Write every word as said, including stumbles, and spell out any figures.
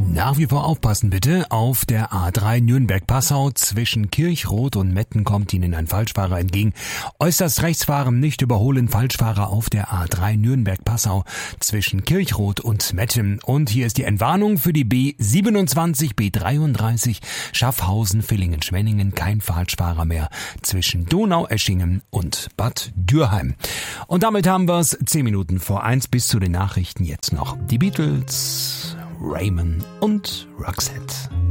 Nach wie vor aufpassen bitte. Auf der A drei Nürnberg-Passau zwischen Kirchroth und Metten kommt Ihnen ein Falschfahrer entgegen. Äußerst rechts fahren, nicht überholen. Falschfahrer auf der A drei Nürnberg-Passau zwischen Kirchroth und Metten. Und hier ist die Entwarnung für die B siebenundzwanzig, B dreiunddreißig Schaffhausen-Villingen-Schwenningen. Kein Falschfahrer mehr zwischen Donaueschingen und Bad Dürheim. Und damit haben wir es zehn Minuten vor eins. Bis zu den Nachrichten jetzt noch die Beatles, Raymond und Roxette.